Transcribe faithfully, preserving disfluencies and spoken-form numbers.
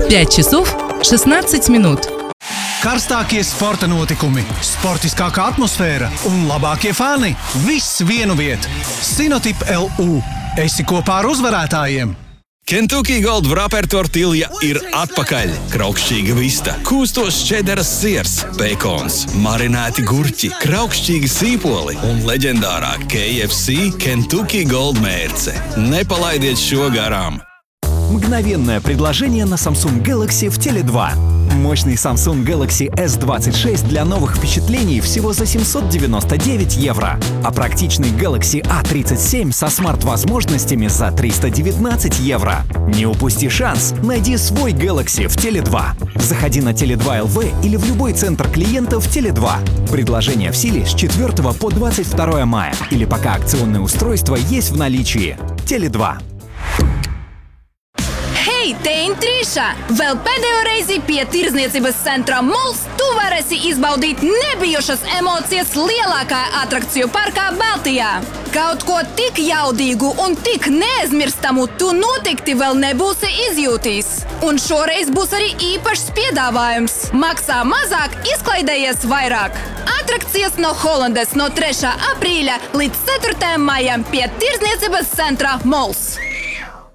пять часов шестнадцать минут. Karstākie sporta notikumi, sportiskākā atmosfēra un labākie fani – viss vienu vietu. Sinotip L U. Esi kopā ar uzvarētājiem! Kentucky Gold Wrapper tortilja ir atpakaļ. Kraukšķīga vista, kūstos čederas siers, bekons, marinēti gurķi, kraukšķīgi sīpoli un leģendārā K F C Kentucky Gold mērce. Nepalaidiet šo garām! Мгновенное предложение на Samsung Galaxy в Теле два. Мощный Samsung Galaxy эс двадцать шесть для новых впечатлений всего за семьсот девяносто девять евро. А практичный Galaxy А тридцать семь со смарт-возможностями за триста девятнадцать евро. Не упусти шанс, найди свой Galaxy в Теле два. Заходи на Теле два эл ви или в любой центр клиентов Теле два. Предложение в силе с четвёртого по двадцать второе мая. Или пока акционное устройство есть в наличии. Теле два. Hei, te Intrīša! Vēl pēdējo reizi pie tirdzniecības centra Mols tu varēsi izbaudīt nebijušas emocijas lielākā atrakciju parkā Baltijā. Kaut ko tik jaudīgu un tik neaizmirstamu tu noteikti vēl nebūsi izjūtījis. Un šoreiz būs arī īpašs piedāvājums. Maksā mazāk, izklaidējies vairāk. Atrakcijas no Holandes no trešā aprīļa līdz ceturtajam maijam pie tirdzniecības centra Mols.